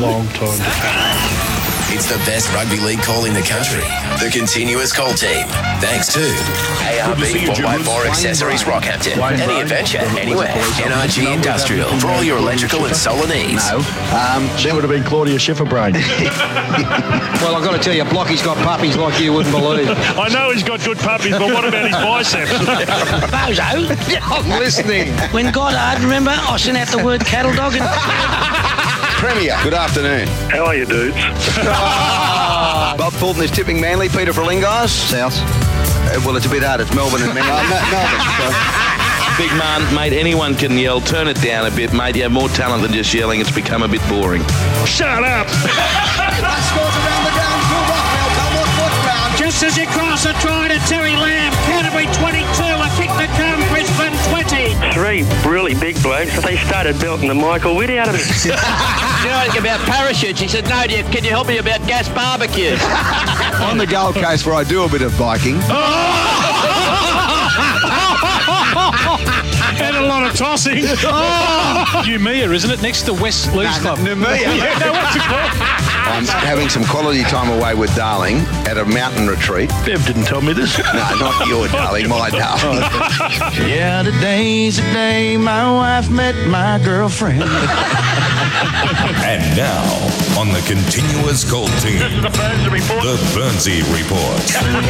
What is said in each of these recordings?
long time to come. It's the best rugby league call in the country. The Continuous Call Team. Thanks to ARB 4x4 Accessories Rockhampton. Any adventure, anywhere. NRG Industrial for all your electrical and solar needs. No. That would have been Claudia Schifferbrain. Well, I've got to tell you, Blocky's got puppies like you wouldn't believe. I know he's got good puppies, but what about his biceps? Bozo, yeah, I'm listening. When Goddard, remember, I sent out the word cattle dog and... Premier, good afternoon. How are you, dudes? Bob Fulton is tipping Manly. Peter Ferlingos. South. Well, it's a bit hard. It's Melbourne and Manly. Melbourne. Big man, mate, anyone can yell. Turn it down a bit, mate. You have more talent than just yelling. It's become a bit boring. Shut up! Scores around the ground to Rockville. Belmore foot round. Just as you cross a try to Terry Lamb, Canterbury 22, a kick to come, Brisbane 20. Three really big blokes, they started belting the Michael Witt out of it. You know anything about parachutes? He said, no, can you help me about gas barbecues? On the Gold Coast, where I do a bit of biking. And a lot of tossing. Noumea, isn't it? Next to West Leagues Club. Noumea. Yeah, no, what's it called? I'm having some quality time away with Darling at a mountain retreat. Bev didn't tell me this. No, not your darling, my darling. Yeah, today's the day my wife met my girlfriend. And now, on the Continuous Call Team, The Burnsy Report.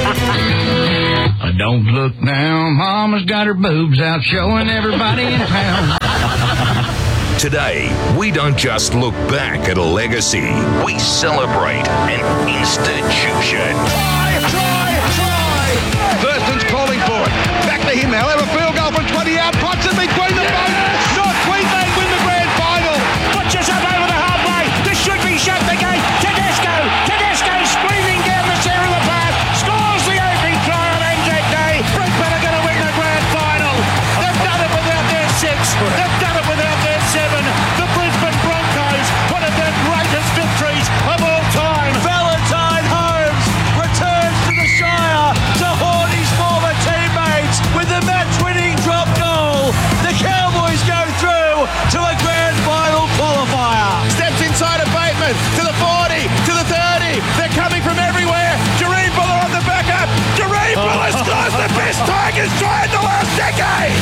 Don't look now, Mama's got her boobs out showing everybody in town. Today, we don't just look back at a legacy, we celebrate an institution. Try! Thurston's calling for it. Back to him now. Have a field goal from 20 out. Puts it between them both. North Queensland win the grand final. Butchers up over the halfway. This should be shut the gate. Tedesco screaming down the centre of the park. Scores the opening try on Anzac Day. Brisbane are going to win the grand final. They've done it without their six. They've done it without their seven. The Brisbane Broncos, one of their greatest victories of all time. Valentine Holmes returns to the Shire to haunt his former teammates with the match-winning drop goal. The Cowboys go through to a grand final qualifier. Steps inside of Bateman to the 40, to the 30. They're coming from everywhere. Jareen Buller on the backup. Jareen Buller scores the best Tigers try in the last decade.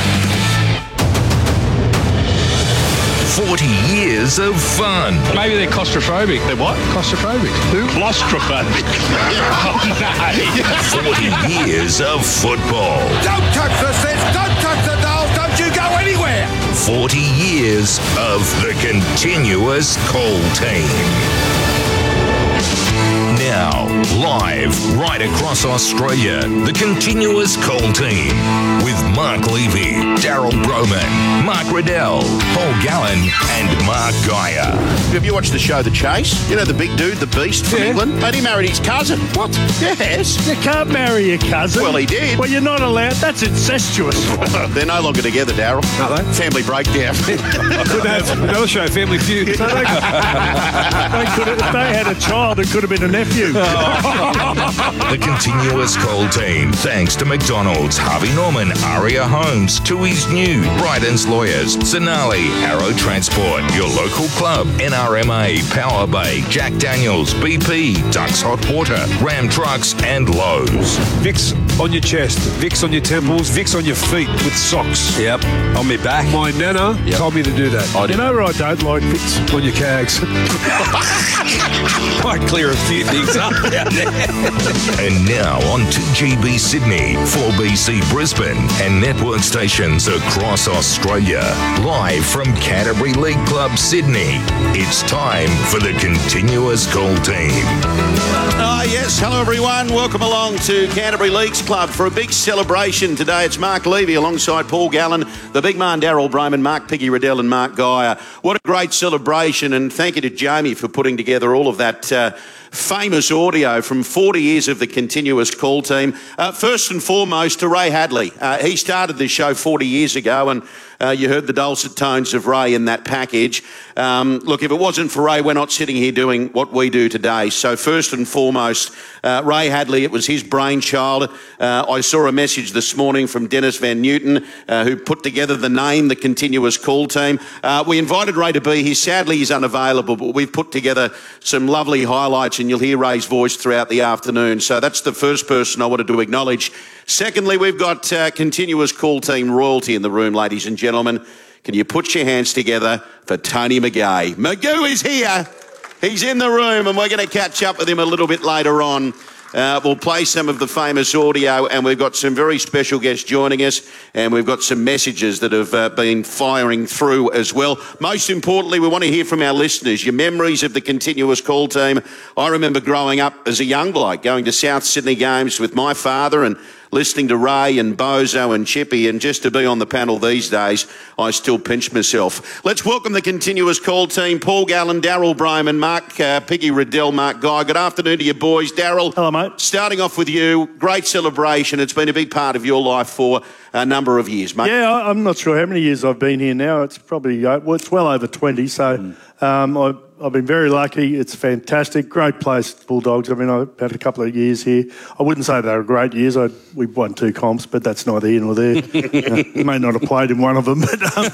40 years of fun. Maybe they're claustrophobic. They're what? Claustrophobic. Who? Claustrophobic. 40 years of football. Don't touch the sets. Don't touch the dolls. Don't you go anywhere. 40 years of the Continuous Call Team. Now, live right across Australia, the Continuous Call Team with Mark Levy, Daryl Broman, Mark Riddell, Paul Gallen and Mark Geyer. Have you watched the show The Chase? You know the big dude, the beast from England? But he married his cousin. What? Yes. You can't marry your cousin. Well, he did. Well, you're not allowed. That's incestuous. They're no longer together, Daryl. Are they? Family breakdown. Could have another show, Family Feud. If they had a child, it could have been a nephew. The Continuous Call Team, thanks to McDonald's, Harvey Norman, Aria Homes, Tui's New, Bryden's Lawyers, Zanali, Arrow Transport, your local club, NRMA, Power Bay, Jack Daniels, BP, Ducks Hot Water, Ram Trucks and Lowe's. Vicks on your chest, Vicks on your temples, Vicks on your feet with socks. Yep. On me back. My nana told me to do that. You know where I don't like Vicks? On your cags. Might clear a few things up down there. And now on 2GB Sydney, 4BC Brisbane and network stations across Australia. Live from Canterbury League Club Sydney, it's time for the Continuous Call Team. Yes, hello everyone. Welcome along to Canterbury Leagues Club for a big celebration today. It's Mark Levy alongside Paul Gallen, the big man Daryl Broman, Mark Piggy Riddell and Mark Geyer. What a great celebration, and thank you to Jamie for putting together all of that famous audio from 40 years of the Continuous Call Team. First and foremost to Ray Hadley. He started this show 40 years ago, and you heard the dulcet tones of Ray in that package. Look, if it wasn't for Ray, we're not sitting here doing what we do today. So first and foremost, Ray Hadley, it was his brainchild. I saw a message this morning from Dennis Van Newton, who put together the name, the Continuous Call Team. We invited Ray to be here. Sadly, he's unavailable, but we've put together some lovely highlights, and you'll hear Ray's voice throughout the afternoon. So that's the first person I wanted to acknowledge. Secondly, we've got Continuous Call Team royalty in the room, ladies and gentlemen. Can you put your hands together for Tony McGay? Magoo is here. He's in the room, and we're going to catch up with him a little bit later on. We'll play some of the famous audio, and we've got some very special guests joining us, and we've got some messages that have been firing through as well. Most importantly, we want to hear from our listeners, your memories of the Continuous Call Team. I remember growing up as a young bloke, going to South Sydney games with my father and listening to Ray and Bozo and Chippy, and just to be on the panel these days, I still pinch myself. Let's welcome the Continuous Call Team, Paul Gallen, Daryl Brayman, Mark Piggy Riddell, Mark Guy. Good afternoon to you boys. Daryl. Hello, mate. Starting off with you, great celebration. It's been a big part of your life for a number of years, mate. Yeah, I'm not sure how many years I've been here now. It's probably, it's well over 20, so I've been very lucky. It's fantastic. Great place, Bulldogs. I mean, I've had a couple of years here. I wouldn't say they were great years. We won 2 comps, but that's neither here nor there. You may not have played in one of them.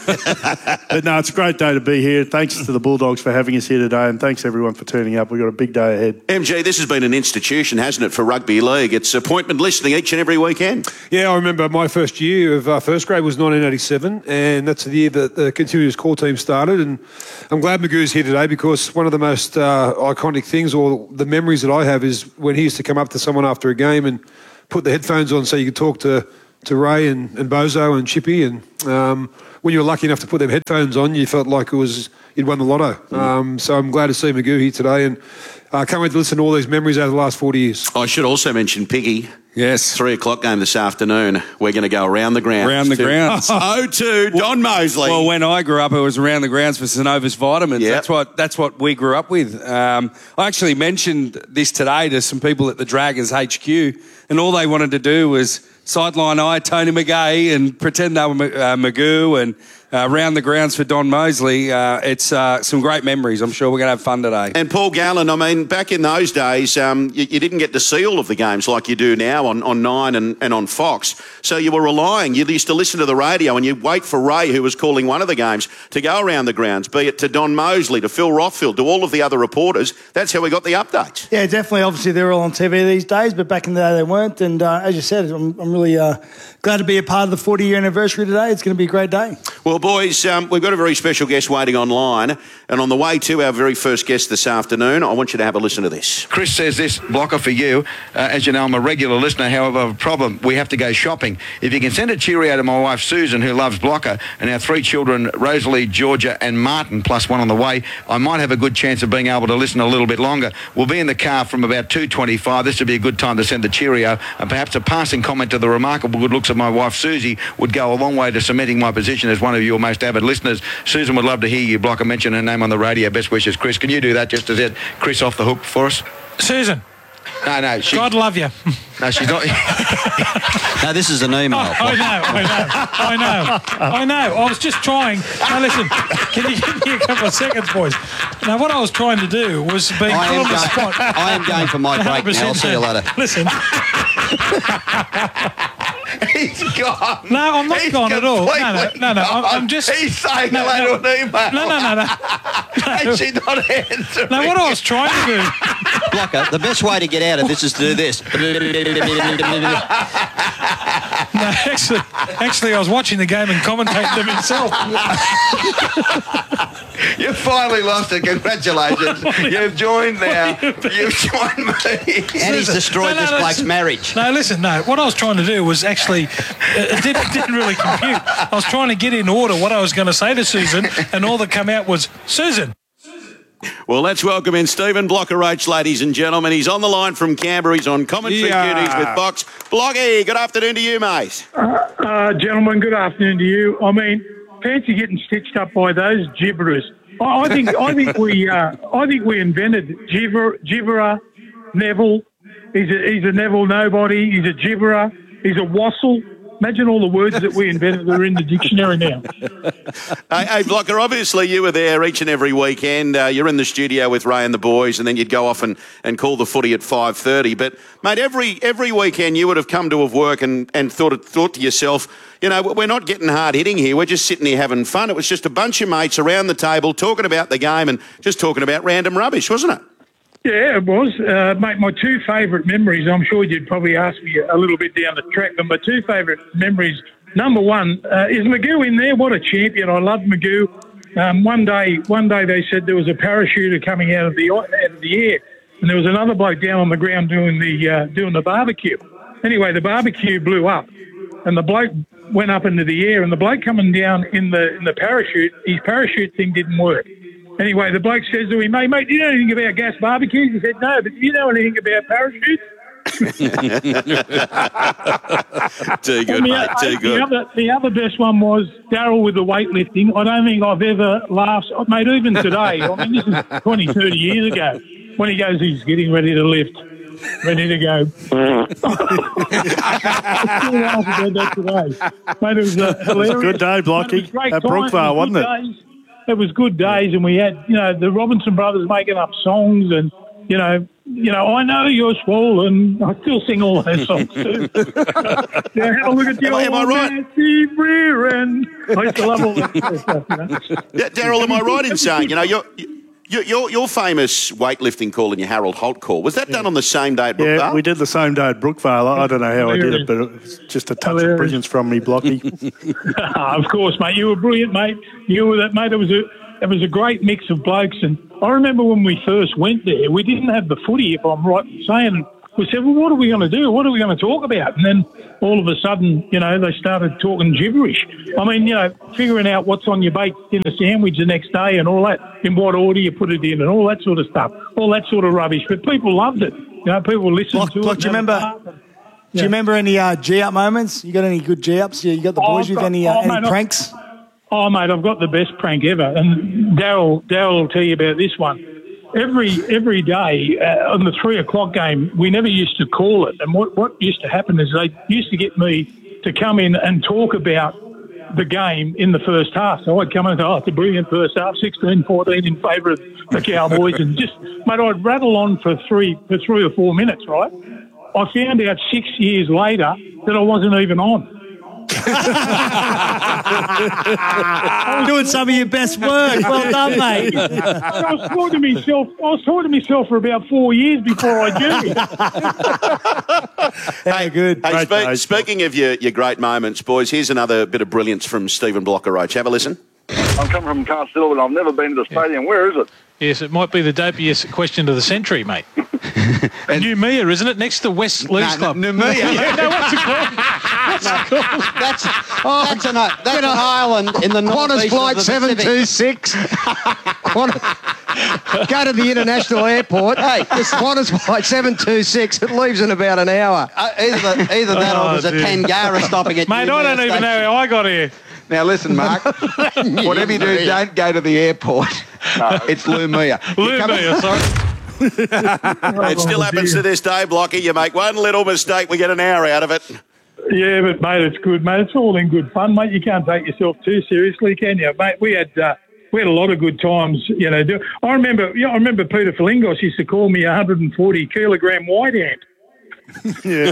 But no, it's a great day to be here. Thanks to the Bulldogs for having us here today, and thanks everyone for turning up. We've got a big day ahead. MG, this has been an institution, hasn't it, for rugby league? It's appointment listening each and every weekend. Yeah, I remember my first year of first grade was 1987, and that's the year that the Continuous Call Team started. And I'm glad Magoo's here today, because one of the most iconic things, or the memories that I have, is when he used to come up to someone after a game and put the headphones on so you could talk to Ray and Bozo and Chippy. And when you were lucky enough to put them headphones on, you felt like you'd won the lotto. So I'm glad to see Magoo here today, and I can't wait to listen to all these memories over the last 40 years. I should also mention Piggy. Yes. 3 o'clock game this afternoon. We're going to go around the grounds. Around the grounds. 0-2, Don Mosley. Well, when I grew up, it was around the grounds for Synovus Vitamins. Yep. That's what we grew up with. I actually mentioned this today to some people at the Dragons HQ, and all they wanted to do was sideline Tony McGay and pretend they were Magoo, and around the grounds for Don Mosley. It's some great memories. I'm sure we're going to have fun today. And Paul Gallen, I mean, back in those days, you didn't get to see all of the games like you do now on Nine and on Fox. So you were relying. You used to listen to the radio and you'd wait for Ray, who was calling one of the games, to go around the grounds, be it to Don Mosley, to Phil Rothfield, to all of the other reporters. That's how we got the updates. Yeah, definitely. Obviously, they're all on TV these days, but back in the day they weren't. And as you said, I'm really glad to be a part of the 40-year anniversary today. It's going to be a great day. Well, boys, we've got a very special guest waiting online. And on the way to our very first guest this afternoon, I want you to have a listen to this. Chris says this, Blocker, for you. As you know, I'm a regular listener. However, I have a problem. We have to go shopping. If you can send a cheerio to my wife, Susan, who loves Blocker, and our 3 children, Rosalie, Georgia and Martin, plus 1 on the way, I might have a good chance of being able to listen a little bit longer. We'll be in the car from about 2:25. This would be a good time to send the cheerio. And perhaps a passing comment to the remarkable good looks of my wife, Susie, would go a long way to cementing my position as one of your most avid listeners. Susan would love to hear you, Blocker, mention her name on the radio. Best wishes, Chris. Can you do that just to get Chris off the hook for us? Susan. No. God love you. No, she's not. No, this is an email. I know. I was just trying. Now, listen, can you give me a couple of seconds, boys? Now, what I was trying to do was be on the spot. I am going for my break now. I'll see you later. Listen. He's gone. No, I'm not gone at all. No. I'm just... He's saying hello to an email. No. And she's not answering. No, what I was trying to do... Blocker, the best way to get out of this is to do this. No, actually, I was watching the game and commentating them himself. You finally lost it. Congratulations. You've joined now. You've joined me. And he's destroyed this bloke's marriage. No, listen, what I was trying to do was actually, it didn't really compute. I was trying to get in order what I was going to say to Susan, and all that came out was, Susan. Well, let's welcome in Stephen Blocker-Roach, ladies and gentlemen. He's on the line from Canberra. He's on commentary duties with Fox. Blocky, good afternoon to you, mate. Gentlemen, good afternoon to you. I mean, fancy getting stitched up by those gibberers. I think we invented gibberer. Neville. He's a Neville nobody. He's a gibberer. He's a wassel. Imagine all the words that we invented that are in the dictionary now. Hey, Blocker, obviously you were there each and every weekend. You're in the studio with Ray and the boys, and then you'd go off and call the footy at 5:30. But, mate, every weekend you would have come to work and thought to yourself, you know, we're not getting hard hitting here. We're just sitting here having fun. It was just a bunch of mates around the table talking about the game and just talking about random rubbish, wasn't it? Yeah, it was. Mate, my two favourite memories, I'm sure you'd probably ask me a little bit down the track, but my two favourite memories, number one, is Magoo in there? What a champion. I love Magoo. One day they said there was a parachuter coming out of the air, and there was another bloke down on the ground doing the barbecue. Anyway, the barbecue blew up, and the bloke went up into the air, and the bloke coming down in the parachute, his parachute thing didn't work. Anyway, the bloke says to him, mate, do you know anything about gas barbecues? He said, no, but do you know anything about parachutes? Too good, mate, too good. The other best one was Daryl with the weightlifting. I don't think I've ever laughed, mate, even today. I mean, this is 20, 30 years ago, when he goes, he's getting ready to lift. Ready to go. I still laugh about that today. Mate, it was hilarious. It was a good day, Blocky, at Brookvale, wasn't it? It was good days, and we had, the Robinson brothers making up songs, and, I know you're swollen. I still sing all those songs too. Have a look at the old massive rear end. I used to love all that stuff. Yeah, Daryl, am I right in saying, your famous weightlifting call and your Harold Holt call, was that done on the same day at Brookvale? Yeah, we did the same day at Brookvale. I don't know how I did it, but it was just a touch of brilliance from me, Blocky. Of course, mate. You were brilliant, mate. You were that, mate. It was a great mix of blokes. And I remember when we first went there, we didn't have the footy, if I'm right in saying. We said, well, what are we going to do? What are we going to talk about? And then all of a sudden, they started talking gibberish. I mean, figuring out what's on your baked dinner sandwich the next day and all that, in what order you put it in and all that sort of stuff, all that sort of rubbish. But people loved it. People listened to it. Do you remember any G-up moments? You got any good G-ups? You got the boys with any pranks? Oh, mate, I've got the best prank ever. And Daryl will tell you about this one. Every day on the 3 o'clock game, we never used to call it. And what used to happen is they used to get me to come in and talk about the game in the first half. So I'd come in and say, it's a brilliant first half, 16-14 in favour of the Cowboys. And just, mate, I'd rattle on for 3 or 4 minutes, right? I found out 6 years later that I wasn't even on. Doing some of your best work. Well done, mate. I was talking to myself for about 4 years before I journeyed. Hey, speaking of your great moments, boys, here's another bit of brilliance from Stephen Blocker-Roach. Have a listen. I'm coming from Carstillo, and I've never been to the stadium. Where is it? Yes, it might be the dopiest question of the century, mate. New Mia, isn't it? Next to West Leagues Club. New Mia. No, what's it called? That's an island in the northeast Qantas flight of the Pacific. 726. Go to the international airport. Hey, this Qantas flight 726. It leaves in about an hour. Either that or there's a Tangara stopping at Mate, I don't even know how I got here. Now listen, Mark, whatever you do, don't go to the airport. No. It's Lumia. Lumia, sorry. It still happens to this day, Blocky. You make one little mistake, we get an hour out of it. Yeah, but, mate, it's good, mate. It's all in good fun, mate. You can't take yourself too seriously, can you? Mate, we had a lot of good times, I remember Peter Felingos used to call me 140-kilogram white ant. Yeah.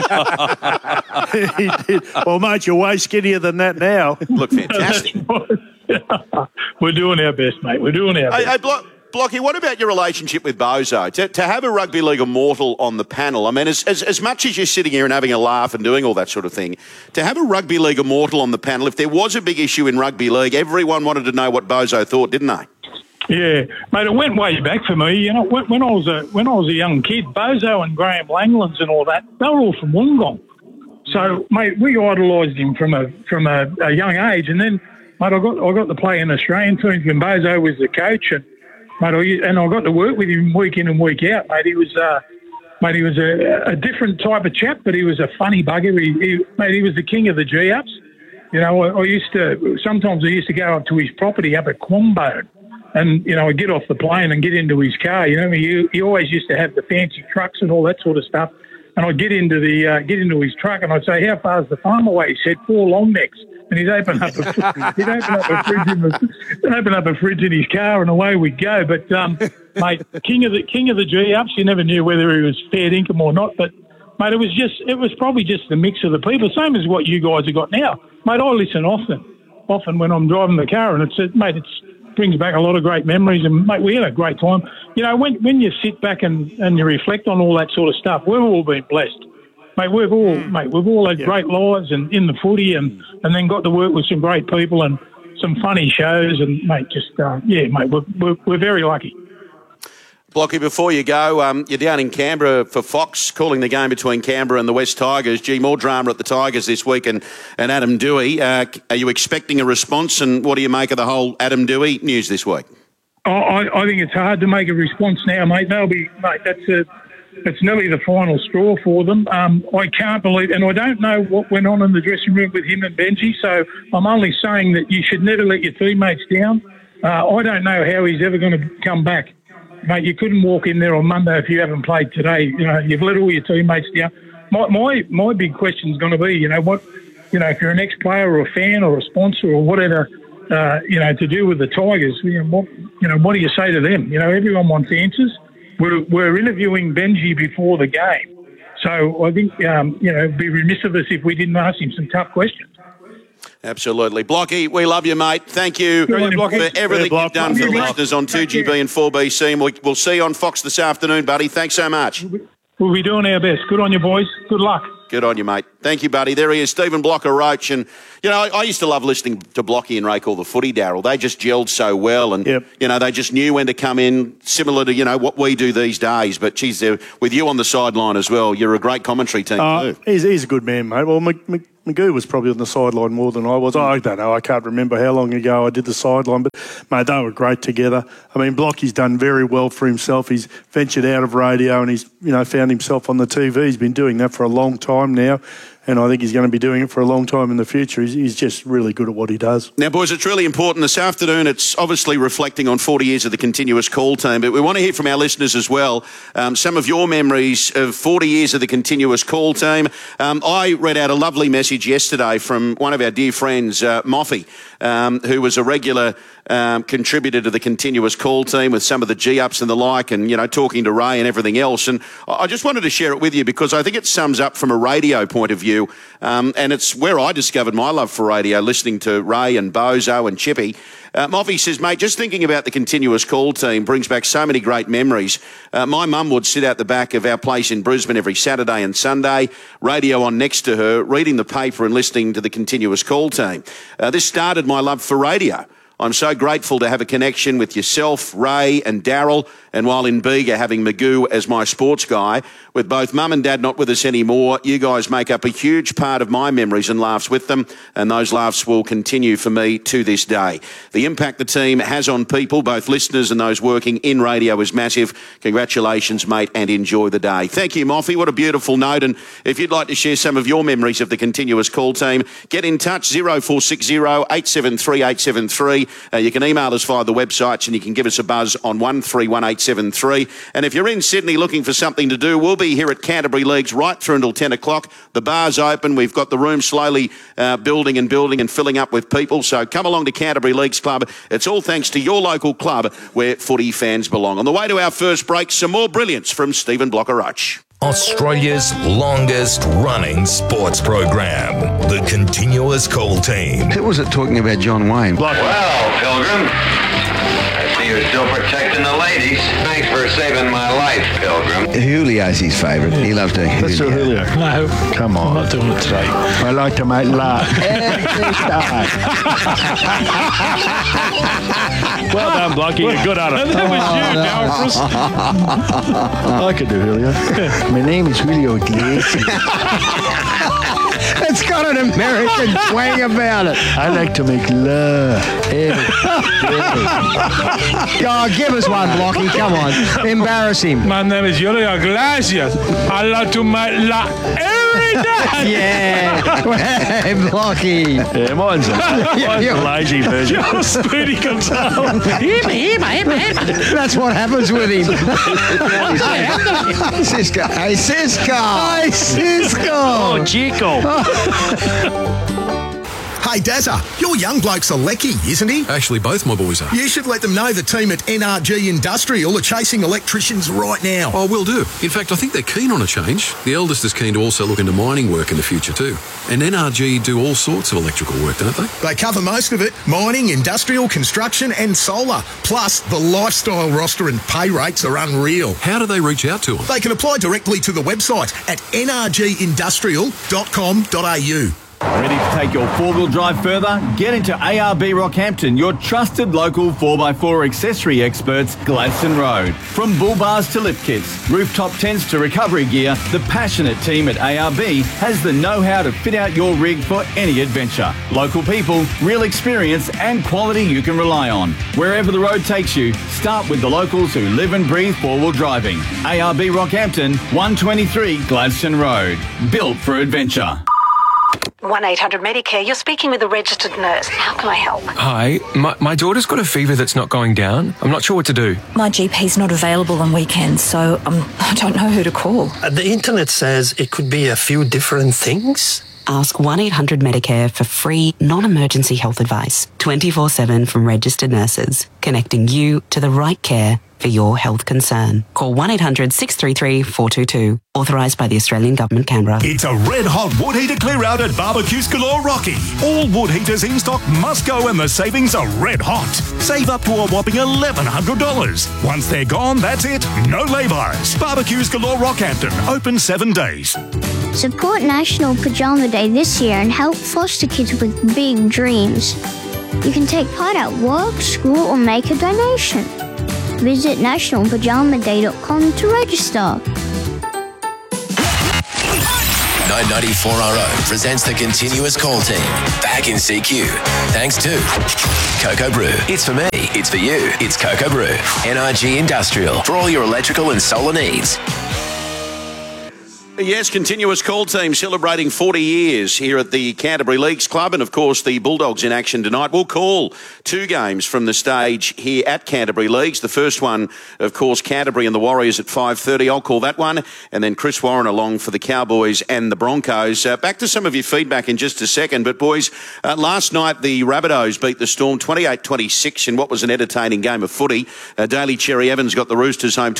He did. Well, mate, you're way skinnier than that now. Look fantastic. We're doing our best, mate. We're doing our best. Hey, Blocky, what about your relationship with Bozo? To have a rugby league immortal on the panel, I mean, as much as you're sitting here and having a laugh and doing all that sort of thing, to have a rugby league immortal on the panel, if there was a big issue in rugby league, everyone wanted to know what Bozo thought, didn't they? Yeah, mate, it went way back for me. When I was a young kid, Bozo and Graham Langlands and all that, they were all from Wollongong. So, mate, we idolised him from a young age. And then, mate, I got to play in Australian teams when Bozo was the coach, and mate, I got to work with him week in and week out. Mate, he was a different type of chap, but he was a funny bugger. He was the king of the G-ups. I used to go up to his property up at Quambone. And, I'd get off the plane and get into his car. He always used to have the fancy trucks and all that sort of stuff. And I'd get into his truck and I'd say, "How far's the farm away?" He said, 4 long necks. And he'd open up a fridge in his car, and away we'd go. But mate, king of the G-ups. You never knew whether he was fair dinkum or not. But mate, it was probably just the mix of the people, same as what you guys have got now. Mate, I listen often when I'm driving the car, and it brings back a lot of great memories. And mate, we had a great time. You know, when you sit back and you reflect on all that sort of stuff, we've all been blessed. Mate, we've all had great lives and in the footy, and then got to work with some great people and some funny shows, and mate, we're very lucky. Blocky, before you go, you're down in Canberra for Fox, calling the game between Canberra and the West Tigers. Gee, more drama at the Tigers this week, and Adam Doueihi. Are you expecting a response, and what do you make of the whole Adam Doueihi news this week? I think it's hard to make a response now, mate. It's nearly the final straw for them. I can't believe, and I don't know what went on in the dressing room with him and Benji, so I'm only saying that you should never let your teammates down. I don't know how he's ever going to come back. Mate, you couldn't walk in there on Monday if you haven't played today. You know, you've let all your teammates down. My big question is going to be, if you're an ex-player or a fan or a sponsor or whatever, to do with the Tigers, what do you say to them? You know, everyone wants answers. We're interviewing Benji before the game, so I think it'd be remiss of us if we didn't ask him some tough questions. Absolutely. Blocky, we love you, mate. Thank you for everything you've done for the listeners on 2GB and 4BC. And we'll see you on Fox this afternoon, buddy. Thanks so much. We'll be doing our best. Good on you, boys. Good luck. Good on you, mate. Thank you, buddy. There he is, Stephen Blocker-Roach. And, I used to love listening to Blocky and Ray call the footy, Darryl. They just gelled so well. And, they just knew when to come in, similar to, what we do these days. But, geez, with you on the sideline as well, you're a great commentary team too. He's a good man, mate. Well, Magoo was probably on the sideline more than I was. I don't know. I can't remember how long ago I did the sideline. But, mate, they were great together. I mean, Blocky's done very well for himself. He's ventured out of radio and he's, found himself on the TV. He's been doing that for a long time now. And I think he's going to be doing it for a long time in the future. He's just really good at what he does. Now, boys, it's really important. This afternoon, it's obviously reflecting on 40 years of the continuous call team, but we want to hear from our listeners as well some of your memories of 40 years of the continuous call team. I read out a lovely message yesterday from one of our dear friends, Moffy, who was a regular contributor to the continuous call team with some of the G-ups and the like, and, talking to Ray and everything else. And I just wanted to share it with you because I think it sums up from a radio point of view. And it's where I discovered my love for radio, listening to Ray and Bozo and Chippy. Moffy says, mate, just thinking about the continuous call team brings back so many great memories. My mum would sit out the back of our place in Brisbane every Saturday and Sunday, radio on next to her, reading the paper and listening to the continuous call team. This started my love for radio. I'm so grateful to have a connection with yourself, Ray and Darryl, and while in Bega having Magoo as my sports guy. With both Mum and Dad not with us anymore, you guys make up a huge part of my memories and laughs with them, and those laughs will continue for me to this day. The impact the team has on people, both listeners and those working in radio, is massive. Congratulations, mate, and enjoy the day. Thank you, Moffy. What a beautiful note. And if you'd like to share some of your memories of the continuous call team, get in touch, 0460 873 873. You can email us via the websites and you can give us a buzz on 131873. And if you're in Sydney looking for something to do, we'll be here at Canterbury Leagues right through until 10 o'clock. The bar's open. We've got the room slowly building and filling up with people. So come along to Canterbury Leagues Club. It's all thanks to your local club where footy fans belong. On the way to our first break, some more brilliance from Stephen Blocker-Roach. Australia's longest running sports program, the Continuous Call Team. Who was it talking about John Wayne? Well, Pilgrim, I see you're still protecting the ladies. Thanks for saving my life, Pilgrim. Julio's his favourite. He loves to Let's do Julio. No. Come on. I'm not doing it today. I like to make love. Well done, Blocky. You're good at it. That was you, Darryl. I could do Julio. My name is Julio Iglesias. It's got an American twang about it. I like to make love. God, give us one, Blocky. Come on. Embarrass him. My name is Julio Iglesias. I like to make love. Yeah. Blocky. Yeah, mine's the lazy version. Speedy Gonzalo. That's what happens with him. Cisco. Hey, Cisco. Hey, Cisco. Oh, Chico. Hey, Dazza, your young bloke's a lecky, isn't he? Actually, both my boys are. You should let them know the team at NRG Industrial are chasing electricians right now. Oh, will do. In fact, I think they're keen on a change. The eldest is keen to also look into mining work in the future too. And NRG do all sorts of electrical work, don't they? They cover most of it. Mining, industrial, construction and solar. Plus, the lifestyle roster and pay rates are unreal. How do they reach out to them? They can apply directly to the website at nrgindustrial.com.au. Ready to take your four-wheel drive further? Get into ARB Rockhampton, your trusted local 4x4 accessory experts, Gladstone Road. From bull bars to lift kits, rooftop tents to recovery gear, the passionate team at ARB has the know-how to fit out your rig for any adventure. Local people, real experience and quality you can rely on. Wherever the road takes you, start with the locals who live and breathe four-wheel driving. ARB Rockhampton, 123 Gladstone Road. Built for adventure. 1-800-Medicare, you're speaking with a registered nurse. How can I help? Hi, my daughter's got a fever that's not going down. I'm not sure what to do. My GP's not available on weekends, so I don't know who to call. The internet says it could be a few different things. Ask 1-800-Medicare for free, non-emergency health advice, 24/7 from registered nurses, connecting you to the right care for your health concern. Call 1-800-633-422. Authorised by the Australian Government, Canberra. It's a red-hot wood heater clear-out at Barbecues Galore Rocky. All wood heaters in stock must go and the savings are red-hot. Save up to a whopping $1,100. Once they're gone, that's it. No laybars. Barbecues Galore Rockhampton. Open 7 days. Support National Pajama Day this year and help foster kids with big dreams. You can take part at work, school or make a donation. Visit nationalpajamaday.com to register. 994RO presents the continuous call team back in CQ. Thanks to Cocoa Brew. It's for me, it's for you, it's Cocoa Brew. NRG Industrial for all your electrical and solar needs. Yes, continuous call team celebrating 40 years here at the Canterbury Leagues Club, and of course the Bulldogs in action tonight. We'll call 2 games from the stage here at Canterbury Leagues. The first one, of course, Canterbury and the Warriors at 5:30. I'll call that one, and then Chris Warren along for the Cowboys and the Broncos. Back to some of your feedback in just a second, but boys, last night the Rabbitohs beat the Storm 28-26 in what was an entertaining game of footy. Daly Cherry Evans got the Roosters home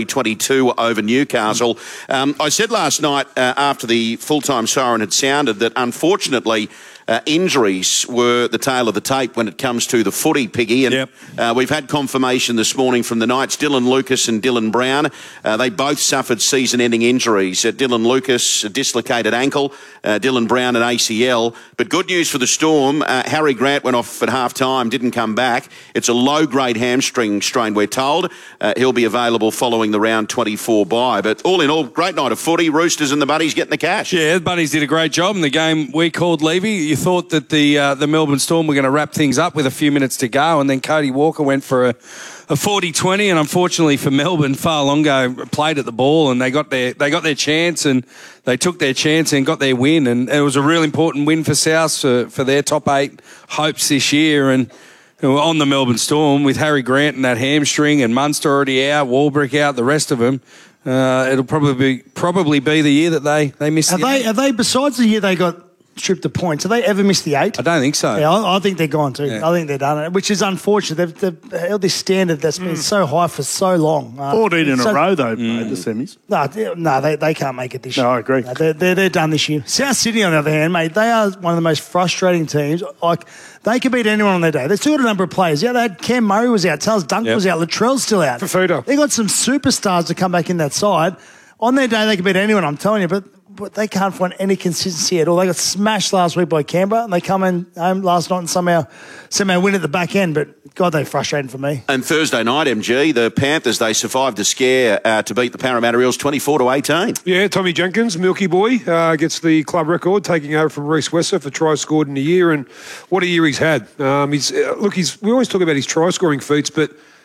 23-22 over Newcastle. I said last night after the full-time siren had sounded that unfortunately injuries were the tail of the tape when it comes to the footy, Piggy. And we've had confirmation this morning from the Knights, Dylan Lucas and Dylan Brown. They both suffered season-ending injuries. Dylan Lucas, a dislocated ankle, Dylan Brown, an ACL. But good news for the Storm, Harry Grant went off at half-time, didn't come back. It's a low-grade hamstring strain, we're told. He'll be available following the round 24 bye. But all in all, great night of footy. Roosters and the Bunnies getting the cash. Yeah, the Bunnies did a great job in the game we called, Levy. You thought that the Melbourne Storm were going to wrap things up with a few minutes to go, and then Cody Walker went for a 40-20, and unfortunately for Melbourne, Fa'alongo played at the ball, and they got their chance, and they took their chance and got their win, and it was a real important win for South for their top 8 hopes this year, and on the Melbourne Storm with Harry Grant and that hamstring, and Munster already out, Warbrick out, the rest of them. It'll probably be the year that they miss. Are they besides the year they got stripped of points, have they ever missed the 8? I don't think so. Yeah, I think they're gone too. Yeah. I think they're done, which is unfortunate. They've held this standard that's been so high for so long. 14 in a row, though, made the semis. No, they can't make it this year. No, I agree. No, they're done this year. South Sydney, on the other hand, mate, they are one of the most frustrating teams. Like, they could beat anyone on their day. They've still got a number of players. Yeah, they had Cam Murray was out, Charles Duncan was out, Latrell's still out. Fafuda. They got some superstars to come back in that side. On their day, they could beat anyone, I'm telling you, but they can't find any consistency at all. They got smashed last week by Canberra, and they come in home last night and somehow win at the back end. But, God, they're frustrating for me. And Thursday night, MG, the Panthers, they survived a scare to beat the Parramatta Eels 24-18. Yeah, Tommy Jenkins, Milky Boy, gets the club record, taking over from Reece Wesser for tries scored in a year, and what a year he's had. We always talk about his try-scoring feats, but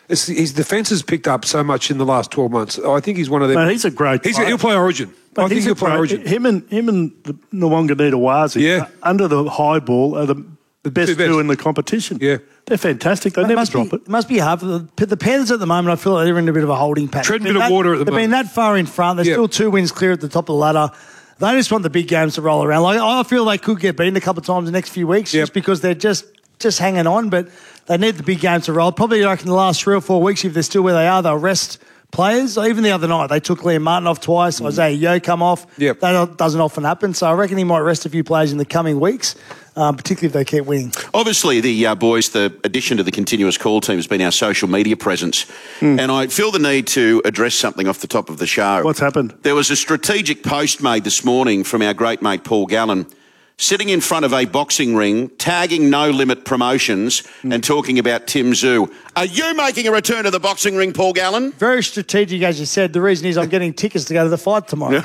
his defence has picked up so much in the last 12 months. I think he's one of them. Man, he's a great player. He'll play Origin. I think he'll play Origin. Him and Nwanganita-Wazi, under the high ball, are the best two in the competition. Yeah. They're fantastic. They never drop it. It must be hard for the Panthers at the moment. I feel like they're in a bit of a holding pattern. Treading a bit of water at the moment. They've been that far in front. They're still 2 wins clear at the top of the ladder. They just want the big games to roll around. Like, I feel they could get beaten a couple of times the next few weeks just because they're just hanging on, but they need the big games to roll. Probably like in the last 3 or 4 weeks, if they're still where they are, they'll rest players. Even the other night, they took Liam Martin off twice. Isaiah Yeo come off. Yep. That doesn't often happen. So I reckon he might rest a few players in the coming weeks, particularly if they keep winning. Obviously, the boys, the addition to the continuous call team has been our social media presence. And I feel the need to address something off the top of the show. What's happened? There was a strategic post made this morning from our great mate Paul Gallen, sitting in front of a boxing ring, tagging No Limit Promotions and talking about Tim Zhu. Are you making a return to the boxing ring, Paul Gallen? Very strategic, as you said. The reason is I'm getting tickets to go to the fight tomorrow.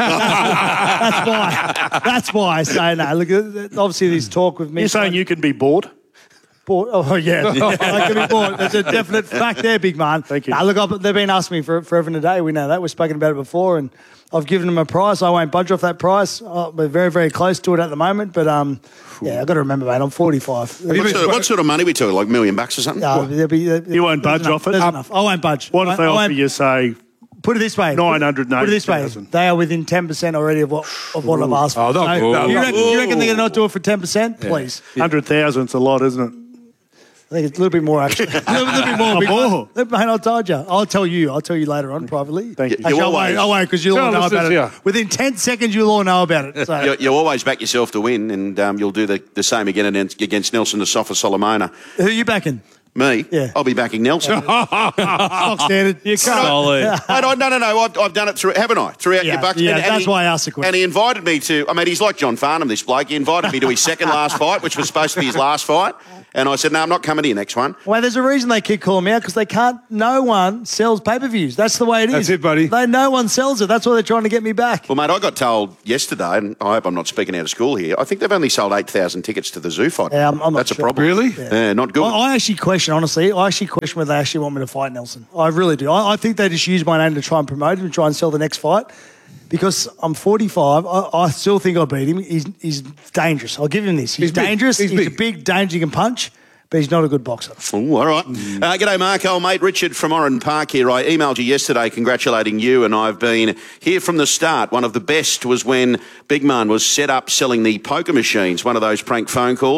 That's why I say no. Look, obviously there's talk with me. You're saying you can be bored? Bored? Oh, yeah. I can be bored. There's a definite fact there, big man. Thank you. Look, they've been asking me for forever and a day. We know that. We've spoken about it before, and I've given them a price. I won't budge off that price. We're very, very close to it at the moment, but yeah, I've got to remember, mate, I'm 45. What sort of money we talking? Like $1 million or something? No, you won't budge off it? There's enough. I won't budge. What if they offer you, say, put it this way. $980,000? Put it this way. They are within 10% already of what I've asked for. You reckon they're going to not do it for 10%? Please. 100,000's a lot, isn't it? I think it's a little bit more, actually. a little bit more. Mate, I told you. I'll tell you later on privately. Thank you. Actually, I won't, because you'll all know about it. Within 10 seconds, you'll all know about it. So. You always back yourself to win, and you'll do the same again against Nelson Asafa Solomona. Who are you backing? Me? Yeah. I'll be backing Nelson. Stock standard. You can't. No. I've done it through, haven't I? Throughout your bucks. Yeah, that's why I asked the question. And he invited me to, he's like John Farnham, this bloke. He invited me to his second last fight, which was supposed to be his last fight. And I said, no, I'm not coming to your next one. Well, there's a reason they keep calling me out, because no one sells pay-per-views. That's the way it is. That's it, buddy. No one sells it. That's why they're trying to get me back. Well, mate, I got told yesterday, and I hope I'm not speaking out of school here, I think they've only sold 8,000 tickets to the Zoo fight. Yeah, I'm not That's sure. a problem. Really? Yeah, not good. I actually question, honestly, whether they actually want me to fight Nelson. I really do. I think they just use my name to try and promote him and try and sell the next fight. Because I'm 45, I still think I beat him. He's dangerous. I'll give him this. He's dangerous. He's a big danger. He can punch. But he's not a good boxer. Ooh, all right. G'day, Mark. Old mate Richard from Oran Park here. I emailed you yesterday congratulating you, and I've been here from the start. One of the best was when Big Man was set up selling the poker machines, one of those prank phone calls.